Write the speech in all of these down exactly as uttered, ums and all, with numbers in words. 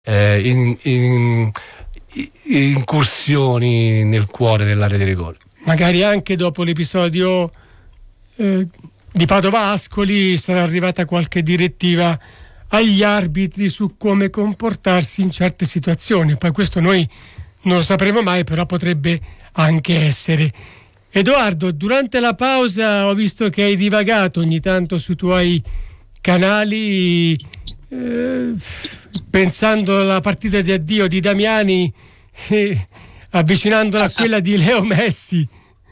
eh, in, in, incursioni nel cuore dell'area di rigore. Magari anche dopo l'episodio eh, di Padova-Ascoli sarà arrivata qualche direttiva agli arbitri su come comportarsi in certe situazioni. Poi questo noi non lo sapremo mai, però potrebbe anche essere. Edoardo, durante la pausa ho visto che hai divagato ogni tanto sui tuoi canali eh, pensando alla partita di addio di Damiani eh, avvicinandola a quella di Leo Messi.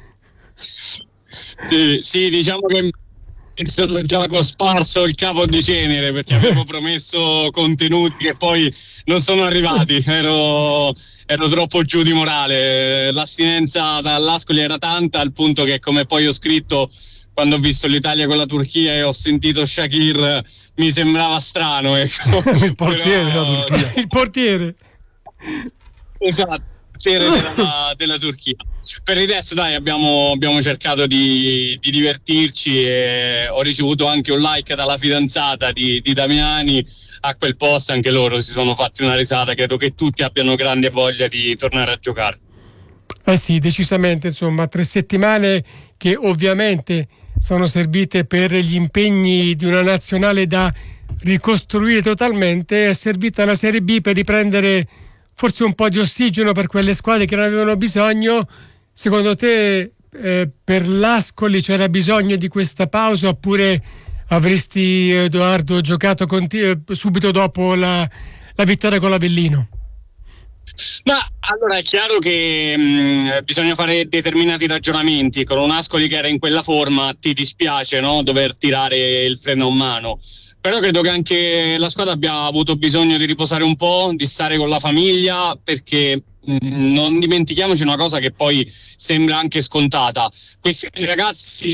Sì, sì, diciamo che sono già sparso il capo di cenere perché avevo promesso contenuti che poi non sono arrivati, ero, ero troppo giù di morale, l'astinenza dall'Ascoli era tanta al punto che, come poi ho scritto quando ho visto l'Italia con la Turchia e ho sentito Shaqir, mi sembrava strano, ecco. il portiere Però... della Turchia il portiere esatto Della, della Turchia. Per il resto dai, abbiamo, abbiamo cercato di, di divertirci e ho ricevuto anche un like dalla fidanzata di, di Damiani a quel post, anche loro si sono fatti una risata. Credo che tutti abbiano grande voglia di tornare a giocare. Eh sì, decisamente, insomma, tre settimane che ovviamente sono servite per gli impegni di una nazionale da ricostruire totalmente, è servita la Serie B per riprendere forse un po' di ossigeno per quelle squadre che ne avevano bisogno. Secondo te eh, per l'Ascoli c'era bisogno di questa pausa, oppure avresti, Edoardo, giocato conti- subito dopo la, la vittoria con l'Avellino? Ma allora è chiaro che mh, bisogna fare determinati ragionamenti. Con un Ascoli che era in quella forma ti dispiace, no? Dover tirare il freno a mano. Però credo che anche la squadra abbia avuto bisogno di riposare un po', di stare con la famiglia, perché mh, non dimentichiamoci una cosa che poi sembra anche scontata. Questi ragazzi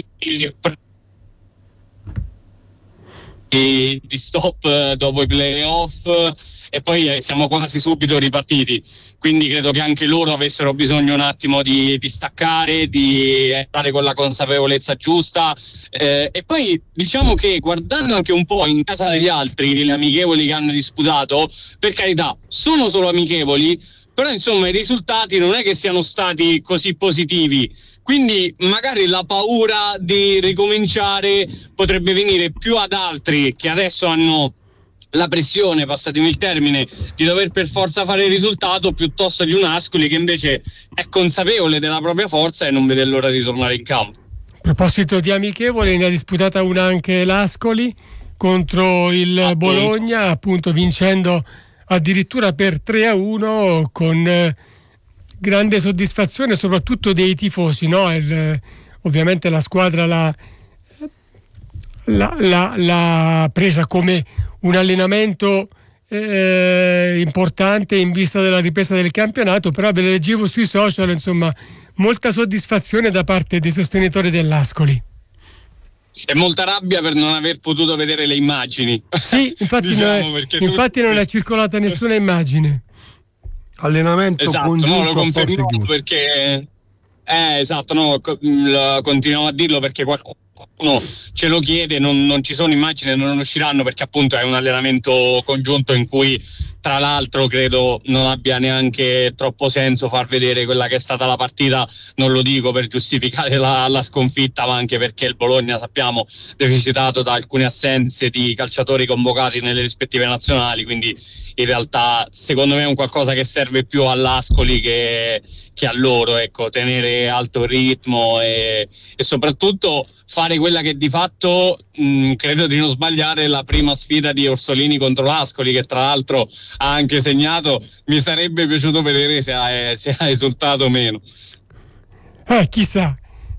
di, di stop dopo i playoff e poi siamo quasi subito ripartiti. Quindi credo che anche loro avessero bisogno un attimo di, di staccare, di entrare con la consapevolezza giusta. Eh, e poi diciamo che guardando anche un po' in casa degli altri, le amichevoli che hanno disputato, per carità, sono solo amichevoli, però insomma i risultati non è che siano stati così positivi. Quindi magari la paura di ricominciare potrebbe venire più ad altri che adesso hanno la pressione, passatemi il termine, di dover per forza fare il risultato, piuttosto di un Ascoli che invece è consapevole della propria forza e non vede l'ora di tornare in campo. A proposito di amichevole, ne ha disputata una anche l'Ascoli contro il appunto. Bologna, appunto vincendo addirittura per tre a uno con eh, grande soddisfazione soprattutto dei tifosi, no? Il, ovviamente la squadra l'ha, l'ha, l'ha, l'ha presa come un allenamento eh, importante in vista della ripresa del campionato, però ve le leggevo sui social, insomma, molta soddisfazione da parte dei sostenitori dell'Ascoli. E molta rabbia per non aver potuto vedere le immagini. Sì, infatti, diciamo, non, è, infatti tu... non è circolata nessuna immagine. Allenamento esatto, congiunto, no, lo confermiamo perché eh, esatto, no, continuiamo a dirlo perché qualcuno ce lo chiede, non, non ci sono immagini, non usciranno perché appunto è un allenamento congiunto in cui tra l'altro credo non abbia neanche troppo senso far vedere quella che è stata la partita. Non lo dico per giustificare la, la sconfitta, ma anche perché il Bologna, sappiamo, deficitato da alcune assenze di calciatori convocati nelle rispettive nazionali, quindi in realtà secondo me è un qualcosa che serve più all'Ascoli che, che a loro, ecco, tenere alto il ritmo e, e soprattutto fare quella che di fatto mh, credo di non sbagliare, la prima sfida di Orsolini contro l'Ascoli, che tra l'altro ha anche segnato. Mi sarebbe piaciuto vedere se ha, se ha esultato o meno. Eh, chissà.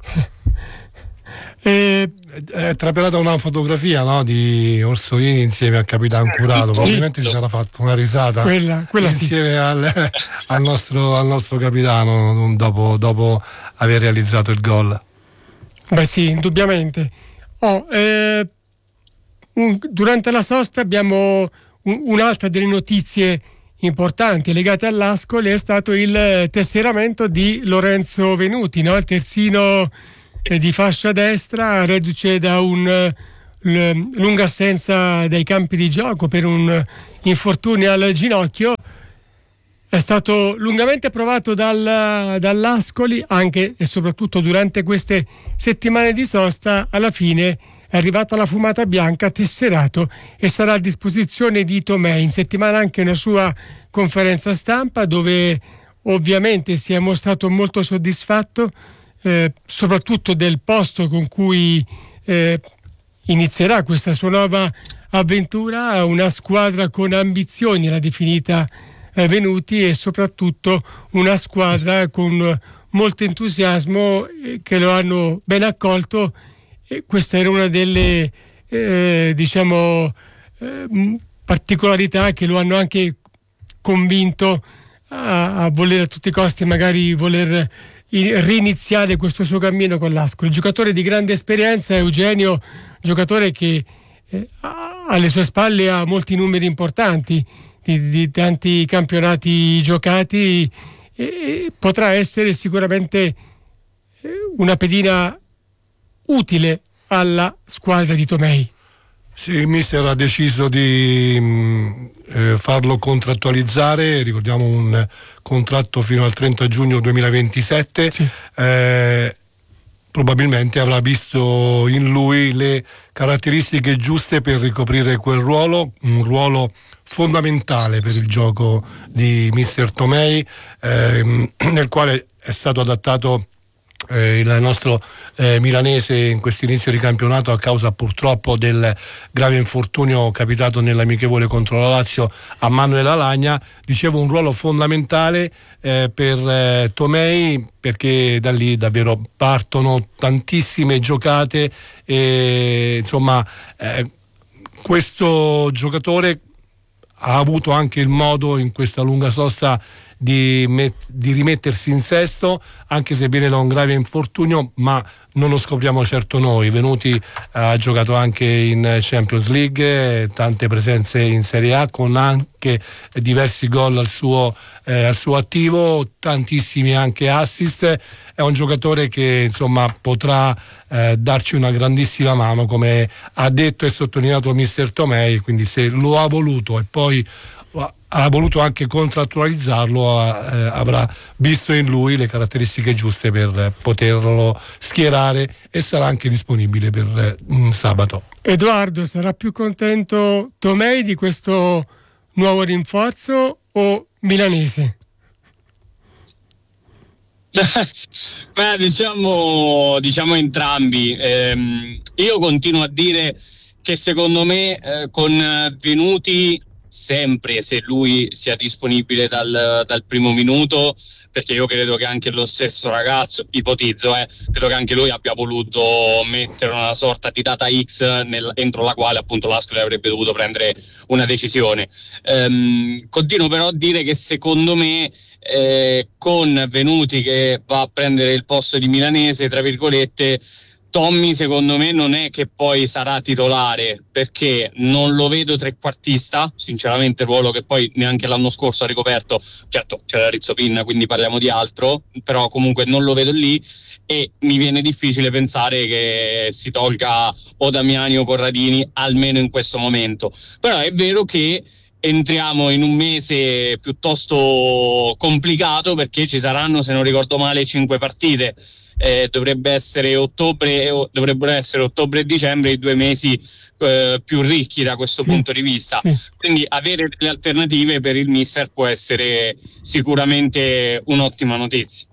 È, è trapelata una fotografia, no, di Orsolini insieme al capitano Curato, sì, probabilmente si sarà fatto una risata quella, quella insieme sì. al, al, nostro, al nostro capitano dopo, dopo aver realizzato il gol. Beh sì, indubbiamente. Oh, eh, un, durante la sosta abbiamo un, un'altra delle notizie importanti legate all'Ascoli, è stato il tesseramento di Lorenzo Venuti, no? Il terzino di fascia destra, reduce da un l- lunga assenza dai campi di gioco per un infortunio al ginocchio. È stato lungamente provato dal, dall'Ascoli, anche e soprattutto durante queste settimane di sosta. Alla fine è arrivata la fumata bianca, tesserato, e sarà a disposizione di Tomei. In settimana anche una sua conferenza stampa dove ovviamente si è mostrato molto soddisfatto, eh, soprattutto del posto con cui eh, inizierà questa sua nuova avventura. Una squadra con ambizioni, l'ha definita eh, Venuti, e soprattutto una squadra con molto entusiasmo, eh, che lo hanno ben accolto. E questa era una delle eh, diciamo eh, particolarità che lo hanno anche convinto a, a voler a tutti i costi magari voler riniziare questo suo cammino con l'Ascoli. Giocatore di grande esperienza, Eugenio, giocatore che eh, ha alle sue spalle ha molti numeri importanti di, di tanti campionati giocati, e, e potrà essere sicuramente eh, una pedina utile alla squadra di Tomei. Sì, il mister ha deciso di mh, eh, farlo contrattualizzare, ricordiamo un contratto fino al trenta giugno duemilaventisette. Sì. Eh, probabilmente avrà visto in lui le caratteristiche giuste per ricoprire quel ruolo, un ruolo fondamentale per il gioco di mister Tomei, eh, nel quale è stato adattato Eh, il nostro eh, milanese in questo inizio di campionato a causa purtroppo del grave infortunio capitato nell'amichevole contro la Lazio a Manuel Alagna. Dicevo, un ruolo fondamentale eh, per eh, Tomei, perché da lì davvero partono tantissime giocate e insomma eh, questo giocatore ha avuto anche il modo in questa lunga sosta Di, met- di rimettersi in sesto, anche se viene da un grave infortunio, ma non lo scopriamo certo noi. Venuti eh, ha giocato anche in Champions League, eh, tante presenze in Serie A, con anche diversi gol al suo, eh, al suo attivo, tantissimi anche assist. È un giocatore che insomma potrà eh, darci una grandissima mano, come ha detto e sottolineato mister Tomei, quindi se lo ha voluto e poi ha voluto anche contrattualizzarlo, eh, avrà visto in lui le caratteristiche giuste per poterlo schierare e sarà anche disponibile per eh, sabato. Edoardo, sarà più contento Tomei di questo nuovo rinforzo o milanese? Beh, diciamo, diciamo entrambi. Eh, io continuo a dire che secondo me eh, con Venuti, sempre se lui sia disponibile dal, dal primo minuto, perché io credo che anche lo stesso ragazzo, ipotizzo, eh, credo che anche lui abbia voluto mettere una sorta di data X nel, entro la quale appunto l'Ascoli avrebbe dovuto prendere una decisione. Ehm, continuo però a dire che secondo me eh, con Venuti che va a prendere il posto di milanese, tra virgolette, Tommy secondo me non è che poi sarà titolare, perché non lo vedo trequartista, sinceramente, ruolo che poi neanche l'anno scorso ha ricoperto. Certo c'era Rizzopin, quindi parliamo di altro, però comunque non lo vedo lì, e mi viene difficile pensare che si tolga o Damiani o Corradini, almeno in questo momento. Però è vero che entriamo in un mese piuttosto complicato, perché ci saranno, se non ricordo male, cinque partite. Eh, dovrebbe essere ottobre, dovrebbero essere ottobre e dicembre i due mesi eh, più ricchi da questo sì, punto di vista. Sì. Quindi avere delle alternative per il mister può essere sicuramente un'ottima notizia.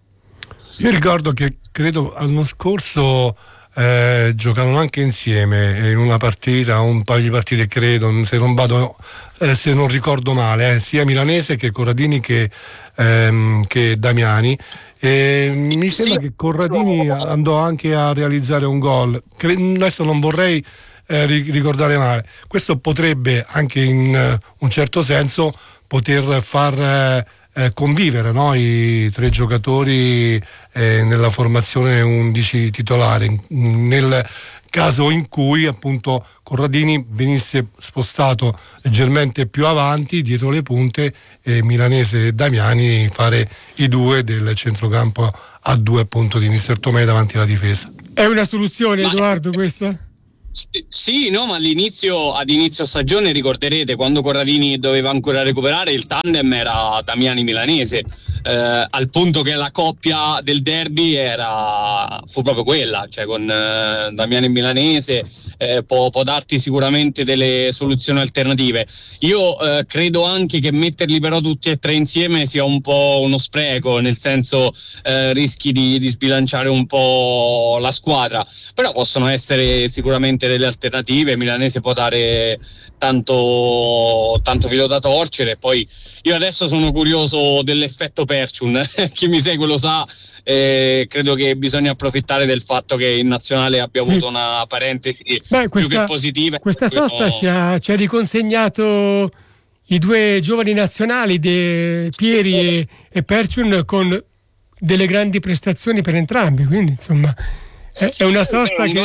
Io ricordo che credo l'anno scorso eh, giocarono anche insieme in una partita, un paio di partite credo, se non vado eh, se non ricordo male, eh, sia milanese che Corradini che, ehm, che Damiani. E mi sembra sì, che Corradini andò anche a realizzare un gol. Adesso non vorrei eh, ricordare male. Questo potrebbe anche in uh, un certo senso poter far eh, convivere, no, i tre giocatori eh, nella formazione undici titolare. Nel caso in cui appunto Corradini venisse spostato leggermente più avanti dietro le punte e Milanese e Damiani fare i due del centrocampo a due appunto di mister Tomei davanti alla difesa. È una soluzione, Edoardo, questa? Sì, no, ma all'inizio, ad inizio stagione ricorderete quando Corradini doveva ancora recuperare, il tandem era Damiani-Milanese, eh, al punto che la coppia del derby era, fu proprio quella, cioè con eh, Damiani e Milanese. Eh, può, può darti sicuramente delle soluzioni alternative. Io eh, credo anche che metterli però tutti e tre insieme sia un po' uno spreco, nel senso eh, rischi di, di sbilanciare un po' la squadra, però possono essere sicuramente delle alternative. Milanese può dare tanto, tanto filo da torcere. Poi io adesso sono curioso dell'effetto Perciun, chi mi segue lo sa. Eh, credo che bisogna approfittare del fatto che in nazionale abbia sì. avuto una parentesi Beh, questa, più che positiva. Questa sosta ci ha, ci ha riconsegnato i due giovani nazionali, De Pieri e, e Perciun, con delle grandi prestazioni per entrambi, quindi insomma è, è una sosta un che...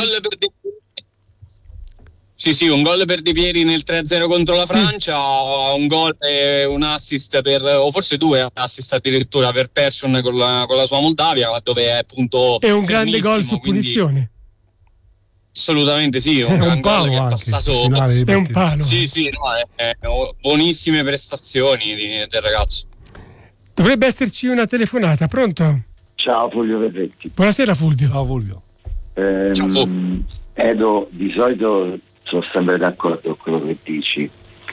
Sì, sì, un gol per De Pieri nel tre a zero contro la Francia, sì. un gol e un assist per, o forse due assist addirittura per Perciun con la, con la sua Moldavia, dove è appunto è un grande gol su punizione. Assolutamente sì, un, è un gol che è passato. È un palo. Sì, sì, no, è, è buonissime prestazioni di, del ragazzo. Dovrebbe esserci una telefonata, pronto? Ciao Fulvio Verretti. Buonasera Fulvio. Ciao Fulvio. Ehm, Ciao Fulvio. Edo, di solito sono sempre d'accordo con quello che dici.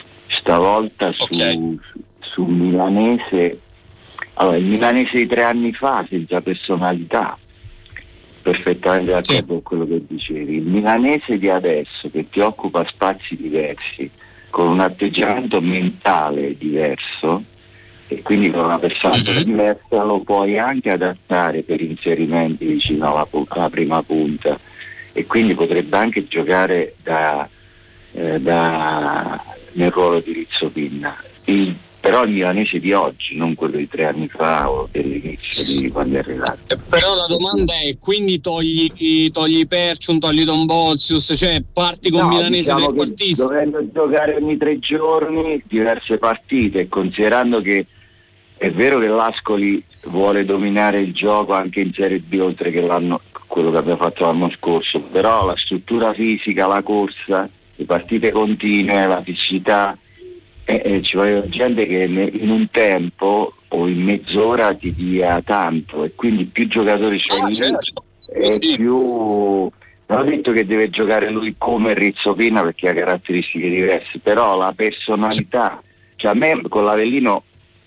Stavolta su, okay. su Milanese, allora il Milanese di tre anni fa senza personalità, perfettamente d'accordo sì. con quello che dicevi. Il Milanese di adesso che ti occupa spazi diversi, con un atteggiamento mentale diverso e quindi con una personalità mm-hmm. diversa, lo puoi anche adattare per inserimenti vicino alla, alla prima punta. E quindi potrebbe anche giocare da, eh, da, nel ruolo di Rizzopinna. Il, però il Milanese di oggi, non quello di tre anni fa o dell'inizio di quando è arrivato. Eh, però la domanda è, quindi togli, togli Perciun, togli Don Bozius, cioè parti con no, Milanese diciamo trequartista? Dovendo giocare ogni tre giorni diverse partite, considerando che è vero che l'Ascoli vuole dominare il gioco anche in Serie B, oltre che l'anno quello che abbiamo fatto l'anno scorso, però la struttura fisica, la corsa, le partite continue, la fisicità, eh, eh, ci vuole gente che in un tempo o in mezz'ora ti dia tanto, e quindi più giocatori c'è ah, certo. e sì. più non ho detto che deve giocare lui come Rizzopinna perché ha caratteristiche diverse, però la personalità, cioè a me con l'Avellino,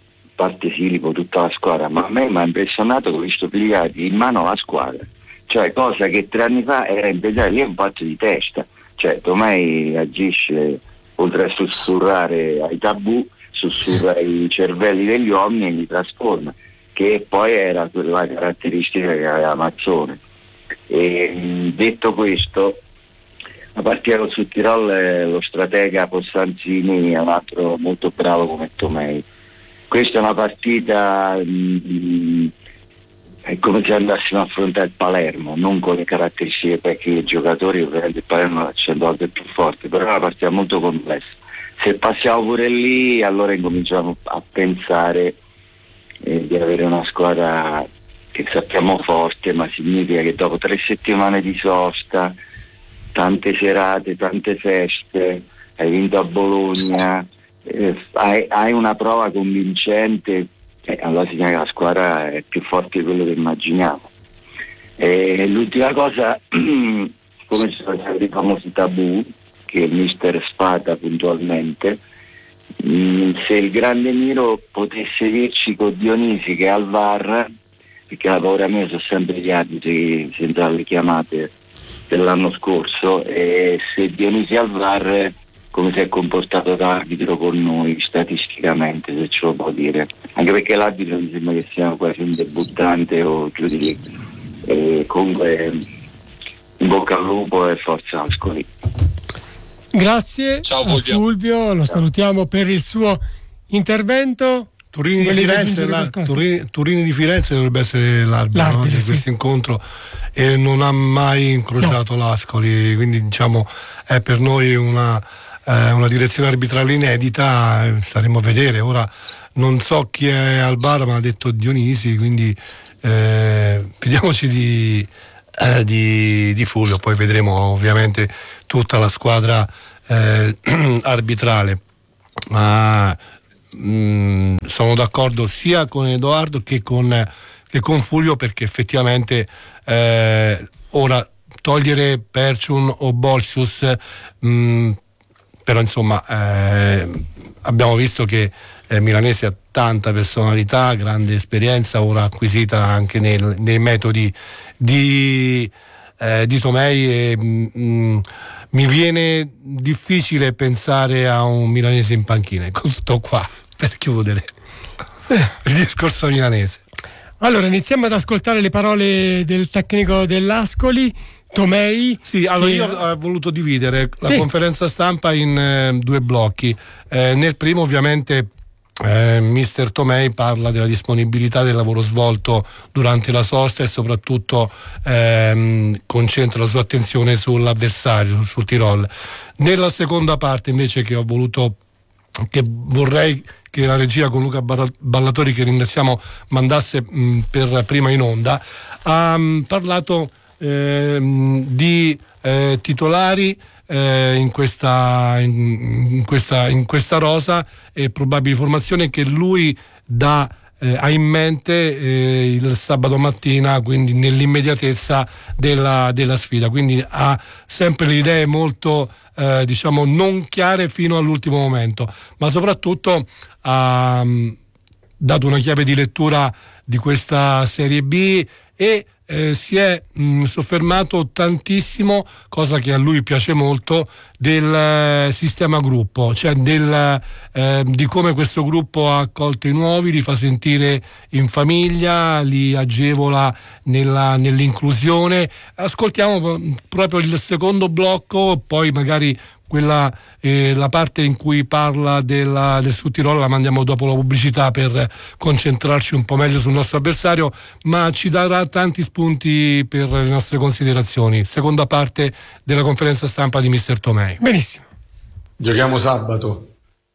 parte Silipo, tutta la squadra, ma a me mi ha impressionato che ho visto pigliati in mano la squadra, cioè cosa che tre anni fa era impensabile. Lì è un fatto di testa, cioè Tomei agisce, oltre a sussurrare ai tabù, sussurra i cervelli degli uomini e li trasforma, che poi era quella caratteristica che aveva Mazzone. E detto questo, la partita con Sud Tirol, lo stratega Possanzini è un altro molto bravo come Tomei. Questa è una partita mh, è come se andassimo a affrontare il Palermo, non con le caratteristiche perché i giocatori, ovviamente il Palermo c'è due volte più forte, però è una partita molto complessa. Se passiamo pure lì, allora incominciamo a pensare eh, di avere una squadra che sappiamo forte, ma significa che dopo tre settimane di sosta, tante serate, tante feste, hai vinto a Bologna, eh, hai, hai una prova convincente, eh, allora significa che la squadra è più forte di quello che immaginiamo. E l'ultima cosa, come ci sono stati i famosi tabù che il mister sfata puntualmente, mh, se il grande Miro potesse dirci con Dionisi che al V A R, perché la paura mia sono sempre gli arbitri senza le chiamate dell'anno scorso, e se Dionisi al V A R come si è comportato l'arbitro con noi statisticamente, se ce lo può dire, anche perché l'arbitro mi sembra che sia quasi un debuttante o più di lì. E comunque in bocca al lupo e forza Ascoli. Grazie. Ciao Fulvio. Fulvio, lo salutiamo per il suo intervento. Turini di, Firenze, la, Turini, Turini di Firenze dovrebbe essere l'arbitro, l'arbitro no, di sì. questo incontro, e non ha mai incrociato no. l'Ascoli, quindi diciamo è per noi una, eh, una direzione arbitrale inedita, eh, staremo a vedere. Ora non so chi è al bar, ma ha detto Dionisi, quindi eh, vediamoci di eh, di, di Fulvio. Poi vedremo ovviamente tutta la squadra eh, arbitrale, ma mh, sono d'accordo sia con Edoardo che con, che con Fulvio, perché effettivamente eh, ora togliere Perciun o Bolsius, mh, però insomma eh, abbiamo visto che eh, Milanese ha tanta personalità, grande esperienza ora acquisita anche nel, nei metodi di, eh, di Tomei, e mh, mi viene difficile pensare a un milanese in panchina. Ecco, tutto qua per chiudere il discorso milanese. Allora iniziamo ad ascoltare le parole del tecnico dell'Ascoli, Tomei. Sì, allora che... io ho voluto dividere la sì. conferenza stampa in eh, due blocchi. Eh, nel primo ovviamente eh, mister Tomei parla della disponibilità del lavoro svolto durante la sosta e soprattutto ehm, concentra la sua attenzione sull'avversario, sul Tirol. Nella seconda parte invece, che ho voluto, che vorrei che la regia con Luca Ballatori, che ringraziamo, mandasse mh, per prima in onda, ha mh, parlato eh, di eh, titolari eh, in, questa, in, in, questa, in questa rosa e probabili formazioni che lui dà Eh, ha in mente eh, il sabato mattina, quindi nell'immediatezza della, della sfida, quindi ha sempre le idee molto eh, diciamo non chiare fino all'ultimo momento, ma soprattutto ha mh, dato una chiave di lettura di questa Serie B e eh, si è mh, soffermato tantissimo, cosa che a lui piace molto, del eh, sistema gruppo, cioè del, eh, di come questo gruppo ha accolto i nuovi, li fa sentire in famiglia, li agevola nella, nell'inclusione. Ascoltiamo proprio il secondo blocco, poi magari quella eh, la parte in cui parla della, del Sud Tirolo la mandiamo dopo la pubblicità per concentrarci un po' meglio sul nostro avversario, ma ci darà tanti spunti per le nostre considerazioni. Seconda parte della conferenza stampa di mister Tomei. Benissimo. Giochiamo sabato.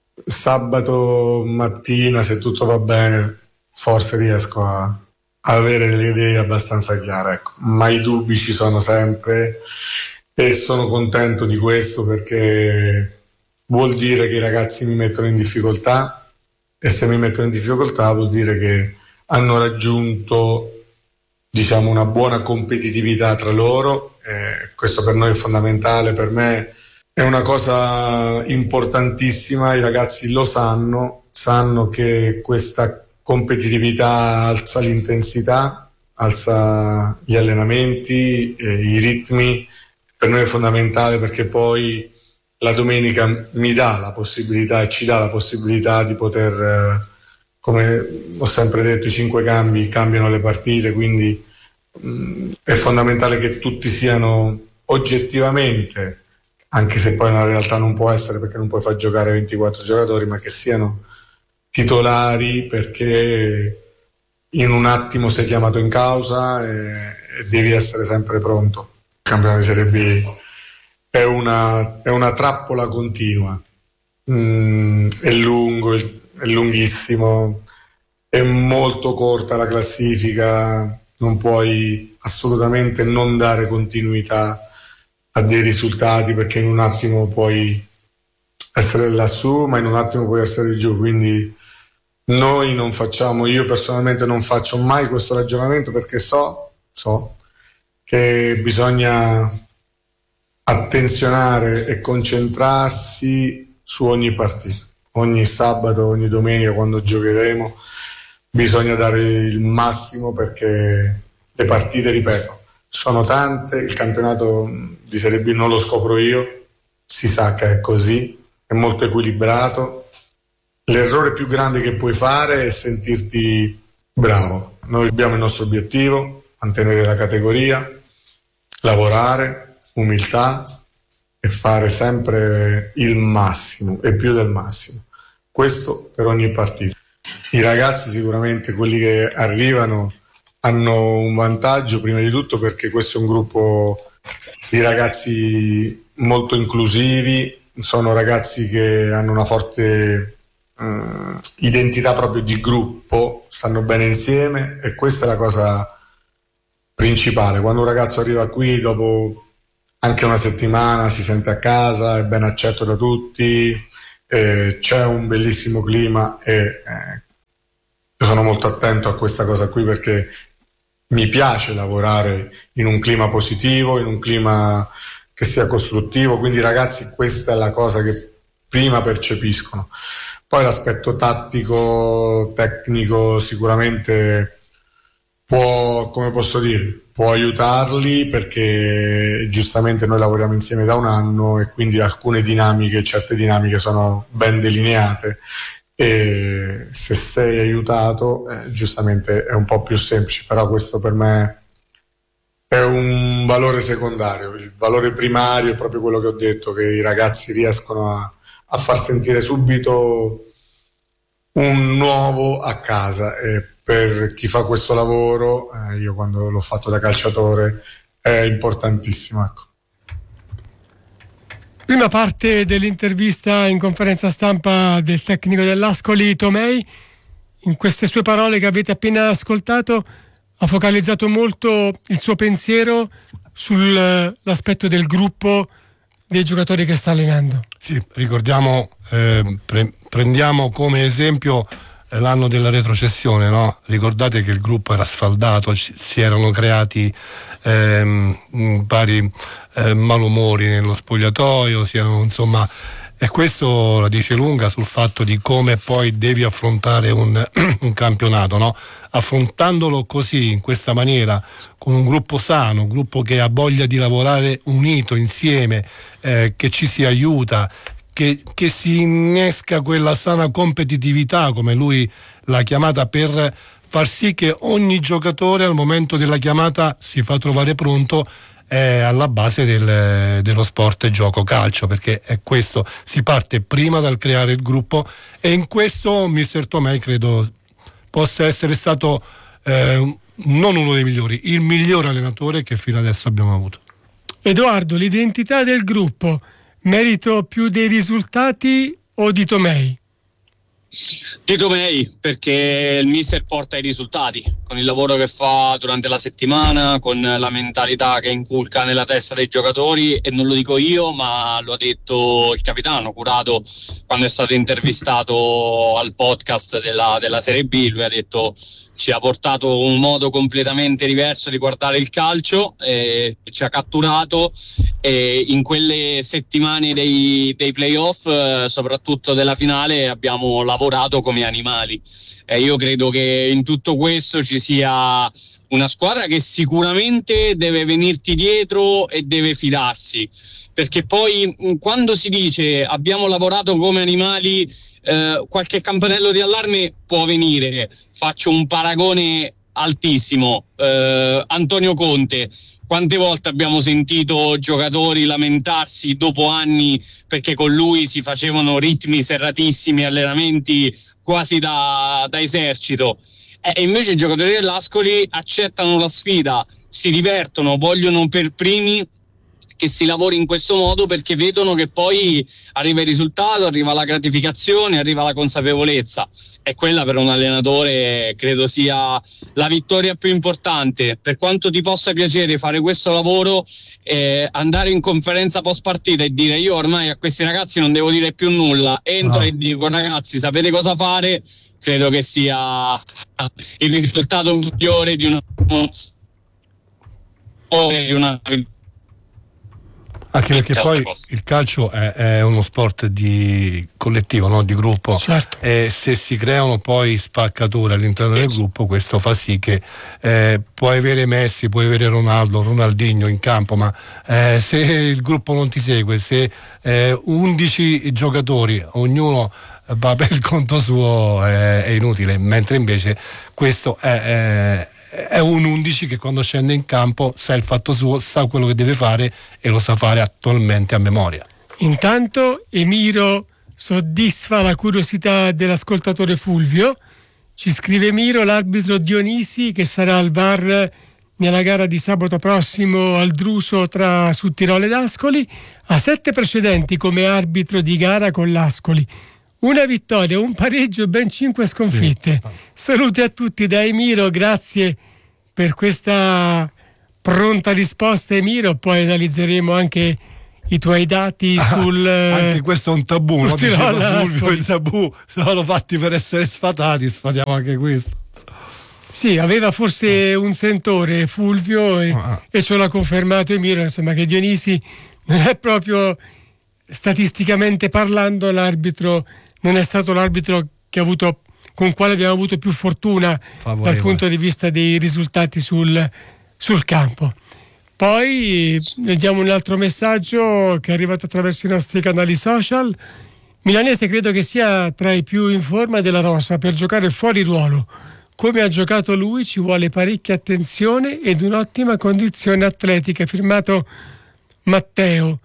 Sabato mattina, se tutto va bene, forse riesco a, a avere delle idee abbastanza chiare. Ecco. Ma i dubbi ci sono sempre. E sono contento di questo, perché vuol dire che i ragazzi mi mettono in difficoltà, e se mi mettono in difficoltà vuol dire che hanno raggiunto, diciamo, una buona competitività tra loro. Eh, questo per noi è fondamentale, per me è una cosa importantissima. I ragazzi lo sanno, sanno che questa competitività alza l'intensità, alza gli allenamenti, eh, i ritmi. Per noi è fondamentale, perché poi la domenica mi dà la possibilità e ci dà la possibilità di poter, eh, come ho sempre detto, i cinque cambi cambiano le partite, quindi mh, è fondamentale che tutti siano oggettivamente, anche se poi nella realtà non può essere, perché non puoi far giocare ventiquattro giocatori, ma che siano titolari, perché in un attimo sei chiamato in causa e, e devi essere sempre pronto. Il campionato di Serie B è una, è una trappola continua, mm, è lungo, è lunghissimo, è molto corta la classifica, non puoi assolutamente non dare continuità a dei risultati, perché in un attimo puoi essere lassù, ma in un attimo puoi essere giù. Quindi noi non facciamo, io personalmente non faccio mai questo ragionamento, perché so, so che bisogna attenzionare e concentrarsi su ogni partita, ogni sabato, ogni domenica quando giocheremo bisogna dare il massimo, perché le partite, ripeto, sono tante, il campionato di Serie B non lo scopro io, si sa che è così, è molto equilibrato. L'errore più grande che puoi fare è sentirti bravo. Noi abbiamo il nostro obiettivo, mantenere la categoria, lavorare, umiltà e fare sempre il massimo e più del massimo. Questo per ogni partita. I ragazzi, sicuramente quelli che arrivano, hanno un vantaggio prima di tutto perché questo è un gruppo di ragazzi molto inclusivi, sono ragazzi che hanno una forte uh, identità proprio di gruppo, stanno bene insieme, e questa è la cosa principale. Quando un ragazzo arriva qui dopo anche una settimana si sente a casa, è ben accetto da tutti, eh, c'è un bellissimo clima e eh, io sono molto attento a questa cosa qui perché mi piace lavorare in un clima positivo, in un clima che sia costruttivo, quindi ragazzi questa è la cosa che prima percepiscono. Poi l'aspetto tattico, tecnico sicuramente può, come posso dire, può aiutarli perché giustamente noi lavoriamo insieme da un anno e quindi alcune dinamiche, certe dinamiche sono ben delineate e se sei aiutato eh, giustamente è un po' più semplice, però questo per me è un valore secondario. Il valore primario è proprio quello che ho detto, che i ragazzi riescono a, a far sentire subito un nuovo a casa e per chi fa questo lavoro, eh, io quando l'ho fatto da calciatore, è importantissimo, ecco. Prima parte dell'intervista in conferenza stampa del tecnico dell'Ascoli Tomei, in queste sue parole che avete appena ascoltato ha focalizzato molto il suo pensiero sull'aspetto del gruppo dei giocatori che sta allenando. Sì, ricordiamo, eh, pre- prendiamo come esempio l'anno della retrocessione, no? Ricordate che il gruppo era sfaldato, ci, si erano creati ehm, vari eh, malumori nello spogliatoio, si erano, insomma, e questo la dice lunga sul fatto di come poi devi affrontare un, un campionato, no? Affrontandolo così, in questa maniera, con un gruppo sano, un gruppo che ha voglia di lavorare unito insieme, eh, che ci si aiuta, Che, che si innesca quella sana competitività, come lui l'ha chiamata, per far sì che ogni giocatore al momento della chiamata si fa trovare pronto, è alla base del, dello sport gioco calcio, perché è questo, si parte prima dal creare il gruppo e in questo mister Tomei credo possa essere stato eh, non uno dei migliori, il miglior allenatore che fino adesso abbiamo avuto. Edoardo, l'identità del gruppo, merito più dei risultati o di Tomei? Di Tomei, perché il mister porta i risultati con il lavoro che fa durante la settimana, con la mentalità che inculca nella testa dei giocatori, e non lo dico io ma lo ha detto il capitano Curato quando è stato intervistato al podcast della, della Serie B. Lui ha detto: ci ha portato un modo completamente diverso di guardare il calcio, eh, ci ha catturato e in quelle settimane dei, dei playoff, eh, soprattutto della finale, abbiamo lavorato come animali. E io credo che in tutto questo ci sia una squadra che sicuramente deve venirti dietro e deve fidarsi, perché poi quando si dice abbiamo lavorato come animali, Eh, qualche campanello di allarme può venire. Faccio un paragone altissimo, eh, Antonio Conte. Quante volte abbiamo sentito giocatori lamentarsi dopo anni perché con lui si facevano ritmi serratissimi, allenamenti quasi da, da esercito, e invece i giocatori dell'Ascoli accettano la sfida, si divertono, vogliono per primi che si lavori in questo modo, perché vedono che poi arriva il risultato, arriva la gratificazione, arriva la consapevolezza, e quella per un allenatore credo sia la vittoria più importante. Per quanto ti possa piacere fare questo lavoro, eh, andare in conferenza post partita e dire: io ormai a questi ragazzi non devo dire più nulla, entro no. e dico: ragazzi, sapete cosa fare, credo che sia il risultato migliore di una di una anche perché poi il calcio è, è uno sport di collettivo, no? Di gruppo, certo. E se si creano poi spaccature all'interno del gruppo, questo fa sì che eh, puoi avere Messi, puoi avere Ronaldo, Ronaldinho in campo, ma eh, se il gruppo non ti segue, se eh, undici giocatori, ognuno va per il conto suo, è, è inutile, mentre invece questo è, è è un undici che quando scende in campo sa il fatto suo, sa quello che deve fare e lo sa fare attualmente a memoria. Intanto Emiro soddisfa la curiosità dell'ascoltatore Fulvio. Ci scrive Emiro: l'arbitro Dionisi, che sarà al V A R nella gara di sabato prossimo al Druso tra Sudtirolo ed Ascoli, ha sette precedenti come arbitro di gara con l'Ascoli, una vittoria, un pareggio e ben cinque sconfitte. Sì. Saluti a tutti da Emiro, grazie per questa pronta risposta, Emiro, poi analizzeremo anche i tuoi dati sul... Anche questo è un tabù, no? Diceva Fulvio, Ascoli. i tabù sono fatti per essere sfatati, sfatiamo anche questo. Sì, aveva forse un sentore Fulvio e, Ah. e ce l'ha confermato Emiro, insomma, che Dionisi non è proprio, statisticamente parlando, l'arbitro, non è stato l'arbitro che ha avuto, con quale abbiamo avuto più fortuna Favorevole. dal punto di vista dei risultati sul, sul campo. Poi leggiamo un altro messaggio che è arrivato attraverso i nostri canali social. Milanese credo che sia tra i più in forma della rosa per giocare fuori ruolo. Come ha giocato lui ci vuole parecchia attenzione ed un'ottima condizione atletica. Firmato Matteo.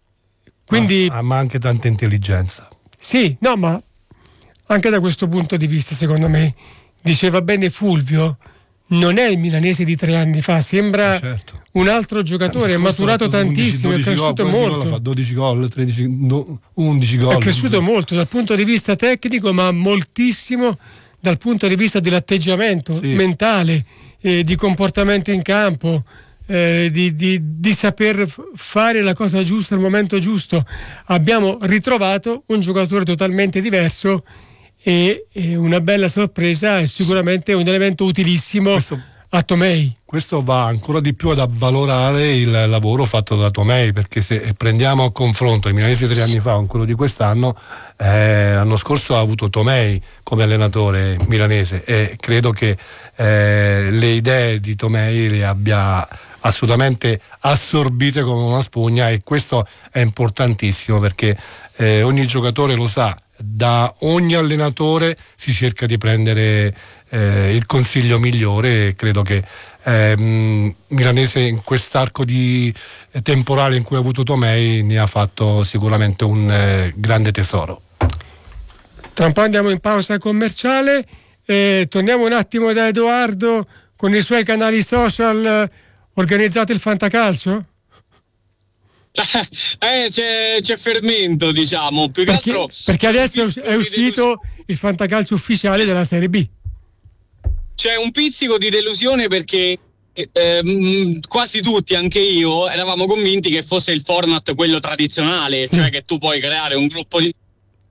Quindi Ah, ma anche tanta intelligenza. sì, no, ma anche da questo punto di vista, secondo me, diceva bene Fulvio, non è il Milanese di tre anni fa, sembra Eh, certo. un altro giocatore, è maturato tantissimo, è cresciuto molto. Fa dodici gol, tredici, no, undici gol. È cresciuto molto dal punto di vista tecnico, ma moltissimo dal punto di vista dell'atteggiamento Sì. mentale, eh, di comportamento in campo, eh, di, di, di saper f- fare la cosa giusta al momento giusto. Abbiamo ritrovato un giocatore totalmente diverso e, e una bella sorpresa, è sicuramente un elemento utilissimo Questo- a Tomei. Questo va ancora di più ad avvalorare il lavoro fatto da Tomei, perché se prendiamo a confronto il Milanese tre anni fa con quello di quest'anno, eh, l'anno scorso ha avuto Tomei come allenatore milanese e credo che eh, le idee di Tomei le abbia assolutamente assorbite come una spugna, e questo è importantissimo perché eh, ogni giocatore lo sa, da ogni allenatore si cerca di prendere eh, il consiglio migliore, e credo che ehm, Milanese in quest'arco di eh, temporale in cui ha avuto Tomei ne ha fatto sicuramente un eh, grande tesoro. Tra un po' andiamo in pausa commerciale, eh, torniamo un attimo da Edoardo con i suoi canali social. Organizzate il fantacalcio? eh, c'è, c'è fermento, diciamo, più che Perché, altro perché adesso è us- c'è è un pizzico di uscito il fantacalcio ufficiale della Serie B. C'è un pizzico di delusione perché ehm, quasi tutti, anche io, eravamo convinti che fosse il format quello tradizionale, Sì. cioè che tu puoi creare un gruppo di